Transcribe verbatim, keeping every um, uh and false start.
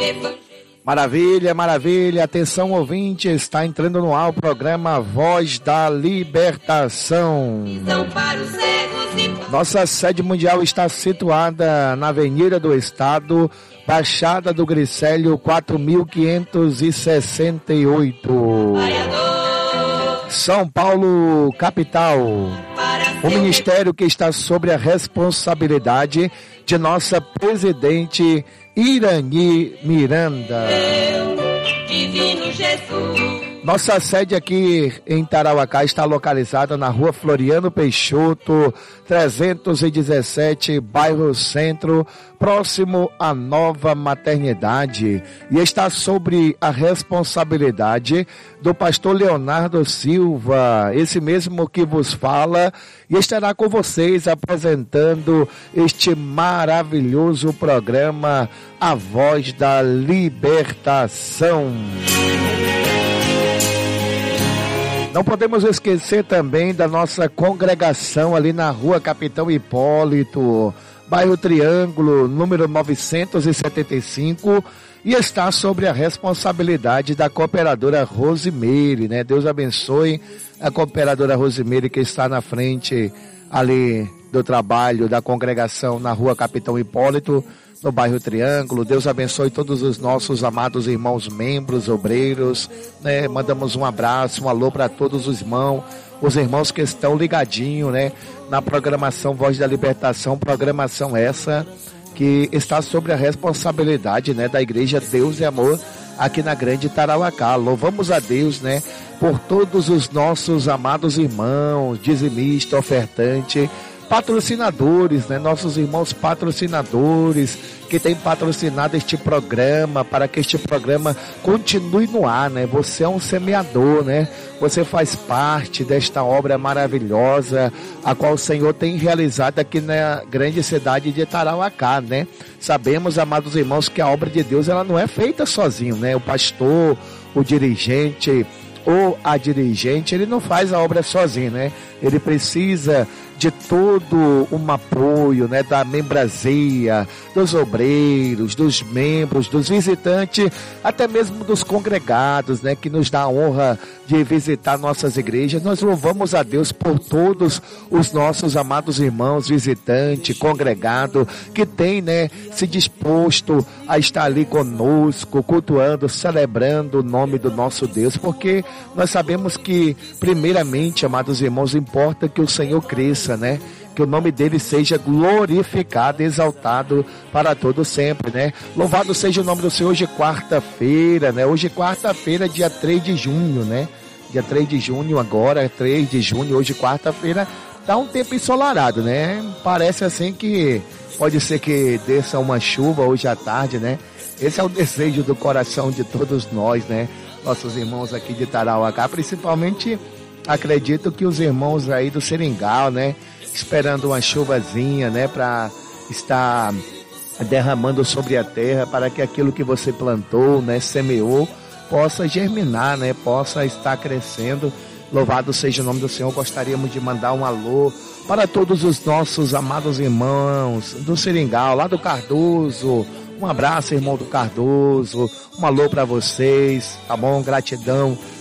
Maravilha, maravilha, atenção ouvinte, está entrando no ar o programa Voz da Libertação. Nossa sede mundial está situada na Avenida do Estado, Baixada do Gricélio quatro mil quinhentos e sessenta e oito, São Paulo, capital. O ministério que está sobre a responsabilidade de nossa presidente Irani Miranda. Divino Jesus. Nossa sede aqui em Tarauacá está localizada na rua Floriano Peixoto, trezentos e dezessete, bairro Centro, próximo à nova maternidade. E está sobre a responsabilidade do pastor Leonardo Silva, esse mesmo que vos fala, e estará com vocês apresentando este maravilhoso programa, A Voz da Libertação. Não podemos esquecer também da nossa congregação ali na rua Capitão Hipólito, bairro Triângulo, número novecentos e setenta e cinco, e está sobre a responsabilidade da cooperadora Rosimeire, né? Deus abençoe a cooperadora Rosimeire que está na frente ali do trabalho da congregação na rua Capitão Hipólito, no bairro Triângulo. Deus abençoe todos os nossos amados irmãos membros, obreiros, né? Mandamos um abraço, um alô para todos os irmãos, os irmãos que estão ligadinhos, né? Na programação Voz da Libertação, programação essa que está sobre a responsabilidade, né? Da Igreja Deus e Amor aqui na Grande Tarauacá. Louvamos a Deus, né? Por todos os nossos amados irmãos, dizimista, ofertante, patrocinadores, né? Nossos irmãos patrocinadores que têm patrocinado este programa para que este programa continue no ar, né? Você é um semeador, né? Você faz parte desta obra maravilhosa a qual o Senhor tem realizado aqui na grande cidade de Tarauacá, né? Sabemos, amados irmãos, que a obra de Deus ela não é feita sozinho, né? O pastor, o dirigente ou a dirigente, ele não faz a obra sozinho, né? Ele precisa de todo um apoio, né, da membrazia, dos obreiros, dos membros, dos visitantes, até mesmo dos congregados, né, que nos dá a honra de visitar nossas igrejas. Nós louvamos a Deus por todos os nossos amados irmãos, visitantes, congregados, que têm, né, se disposto a estar ali conosco, cultuando, celebrando o nome do nosso Deus, porque nós sabemos que, primeiramente, amados irmãos, importa que o Senhor cresça, né? Que o nome dele seja glorificado, exaltado para todo sempre, né? Louvado seja o nome do Senhor. Hoje é quarta-feira, né? Hoje é quarta-feira, dia três de junho, né? Dia três de junho agora, três de junho, hoje quarta-feira, tá um tempo ensolarado, né? Parece assim que pode ser que desça uma chuva hoje à tarde, né? Esse é o desejo do coração de todos nós, né? Nossos irmãos aqui de Tarauacá, principalmente acredito que os irmãos aí do Seringal, né? Esperando uma chuvazinha, né? Para estar derramando sobre a terra, para que aquilo que você plantou, né? Semeou, possa germinar, né? Possa estar crescendo. Louvado seja o nome do Senhor. Gostaríamos de mandar um alô para todos os nossos amados irmãos do Seringal, lá do Cardoso. Um abraço, irmão do Cardoso. Um alô para vocês, tá bom? Gratidão